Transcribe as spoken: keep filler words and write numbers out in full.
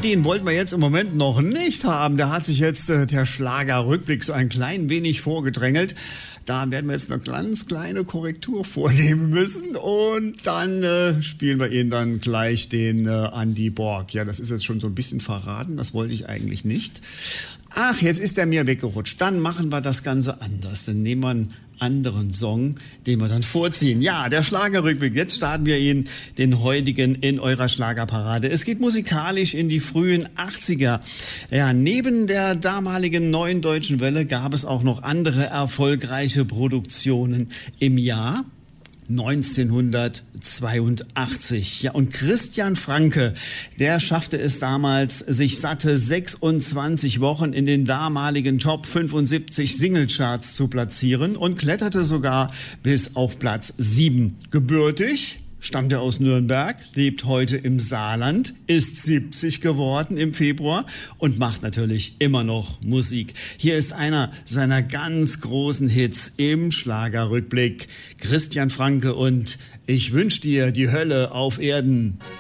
den wollten wir jetzt im Moment noch nicht haben. Da hat sich jetzt äh, der Schlagerrückblick so ein klein wenig vorgedrängelt. Da werden wir jetzt eine ganz kleine Korrektur vornehmen müssen und dann äh, spielen wir Ihnen dann gleich den äh, Andy Borg. Ja, das ist jetzt schon so ein bisschen verraten, das wollte ich eigentlich nicht. Ach, jetzt ist er mir weggerutscht. Dann machen wir das Ganze anders. Dann nehmen wir einen anderen Song, den wir dann vorziehen. Ja, der Schlagerrückblick. Jetzt starten wir Ihnen den heutigen in eurer Schlagerparade. Es geht musikalisch in die frühen achtziger. Ja, neben der damaligen Neuen Deutschen Welle gab es auch noch andere erfolgreiche Produktionen im Jahr neunzehnhundertzweiundachtzig. Ja, und Christian Franke, der schaffte es damals, sich satte sechsundzwanzig Wochen in den damaligen Top fünfundsiebzig Singlecharts zu platzieren und kletterte sogar bis auf Platz sieben. Gebürtig stammt er aus Nürnberg, lebt heute im Saarland, ist siebzig geworden im Februar und macht natürlich immer noch Musik. Hier ist einer seiner ganz großen Hits im Schlagerrückblick. Christian Franke und Ich wünsch dir die Hölle auf Erden.